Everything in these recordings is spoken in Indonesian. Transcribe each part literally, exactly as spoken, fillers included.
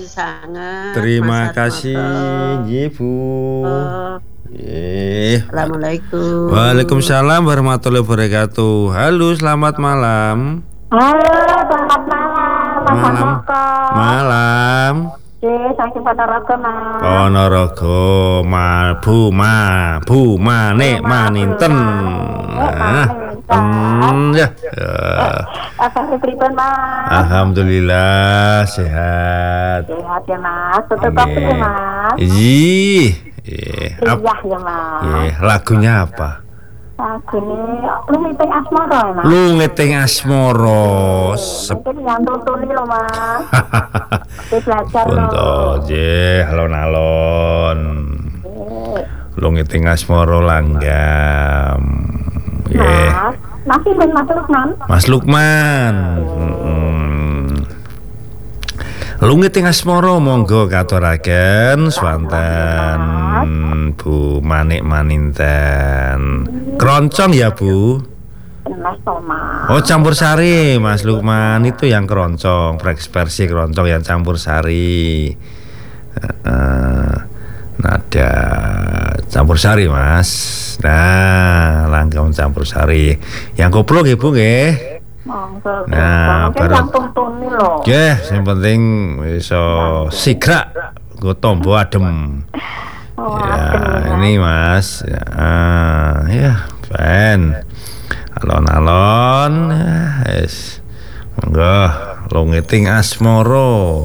kasih sangat Terima Mas kasih Harmoto. Ibu. Oh. Eh, Assalamualaikum. Waalaikumsalam warahmatullahi wabarakatuh. Halo, selamat malam. Halo, selamat malam, Mas Malam. Harmoto. Malam. Oke, saking Ponorogo, Mas. Ponorogo, ma bu ma bu mane maninten. Nah, hmm, ya. Apa pripun, Mas? Alhamdulillah sehat. Sehat ya, Mas. Tutup kopi ya, Mas. Ih, iya, Iya ap- ya, Mas. iya, lagunya apa? Lagu ini lu miting asmoro ya, Mas. Lu ngeting asmoro. Sep- Mungkin yang tuntuni loh, Mas. Terus belajar loh. Untuk je alon-alon. Lu ngeting asmoro langgam. Ye. Mas, masih ben Mas Lukman. Mas Lukman. Mm-mm. Lu ngeting asmoro monggo katuraken swanten Bu Manik Maninten. Keroncong ya, Bu? Mas Thomas. Oh, campur sari, Mas Lukman itu yang keroncong, versi keroncong yang campur sari. Uh, nada campur sari, Mas. Nah, langgam campur sari. Yang koplo nggih, Bu nggih. Monggo. Nah, mungkin baru- yang tuntuni loh. Nggih, sing penting iso sigrak nggo tombo adem. Oh, Ya, adem, ini Mas. Ya, ah, ya, ben. Alon-alon, ya, es. Monggo, lu ngeting asmoro.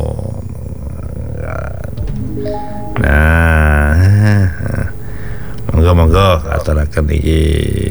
Nah, monggo monggo aturaken iki.